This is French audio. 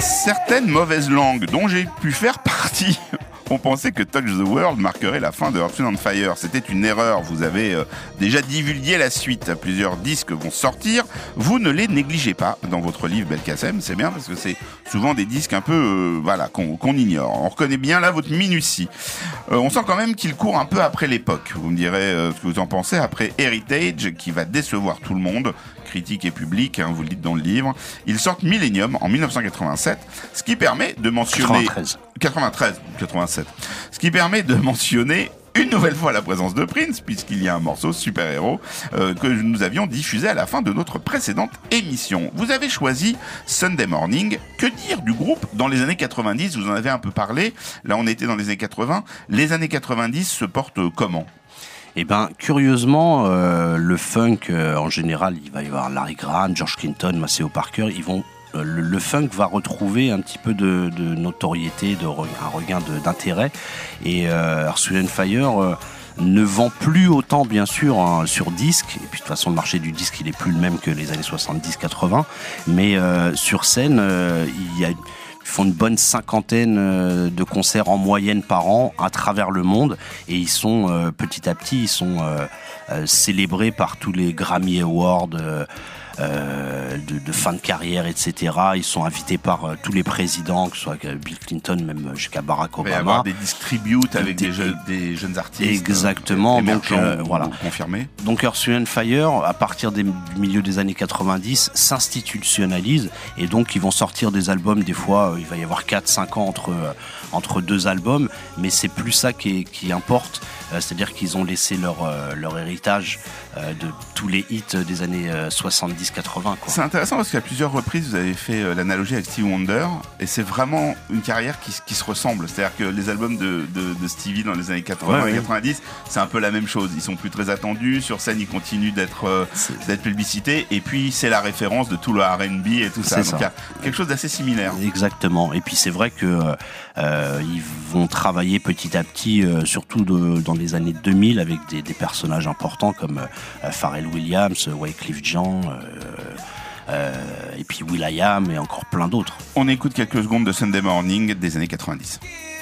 Certaines mauvaises langues dont j'ai pu faire partie ont pensé que Touch the World marquerait la fin de Earth, Wind & Fire. C'était une erreur. Vous avez déjà divulgué la suite. Plusieurs disques vont sortir. Vous ne les négligez pas dans votre livre Belkacem. C'est bien parce que c'est souvent des disques un peu qu'on ignore. On reconnaît bien là votre minutie. On sent quand même qu'il court un peu après l'époque. Vous me direz ce que vous en pensez. Après Heritage, qui va décevoir tout le monde, critique et public, vous le dites dans le livre. Ils sortent Millennium en 1987, ce qui permet de mentionner... 87. Ce qui permet de mentionner une nouvelle fois la présence de Prince, puisqu'il y a un morceau super-héros que nous avions diffusé à la fin de notre précédente émission. Vous avez choisi Sunday Morning. Que dire du groupe dans les années 90 ? Vous en avez un peu parlé. Là, on était dans les années 80. Les années 90 se portent comment ? Eh ben, curieusement, le funk, en général, il va y avoir Larry Graham, George Clinton, Maceo Parker, le funk va retrouver un petit peu de notoriété, un regain d'intérêt. Et Earth, Wind & Fire ne vend plus autant, bien sûr, sur disque. Et puis, de toute façon, le marché du disque, il est plus le même que les années 70-80. Mais sur scène, ils font une bonne 50aine de concerts en moyenne par an à travers le monde. Et ils sont, petit à petit, célébrés par tous les Grammy Awards, de fin de carrière, etc. Ils sont invités par tous les présidents, que ce soit Bill Clinton, même jusqu'à Barack Obama. Il va y avoir des distributes avec des jeunes artistes. Exactement. Donc, voilà. Confirmé. Donc Earth, Wind & Fire, à partir du milieu des années 90, s'institutionnalise et donc ils vont sortir des albums. Des fois, il va y avoir 4-5 ans entre deux albums, mais c'est plus ça qui importe. C'est-à-dire qu'ils ont laissé leur héritage de tous les hits des années 70-80. C'est intéressant parce qu'à plusieurs reprises, vous avez fait l'analogie avec Stevie Wonder et c'est vraiment une carrière qui se ressemble. C'est-à-dire que les albums de Stevie dans les années 80 et 90, c'est un peu la même chose. Ils sont plus très attendus. Sur scène, ils continuent d'être publicités. Et puis, c'est la référence de tout le R&B et tout ça. Donc, il y a quelque chose d'assez similaire. Exactement. Et puis, c'est vrai que ils vont travailler petit à petit, surtout dans les années 2000, avec des personnages importants comme Pharrell Williams, Wyclef Jean, et puis will.i.am et encore plein d'autres. On écoute quelques secondes de Sunday Morning des années 90.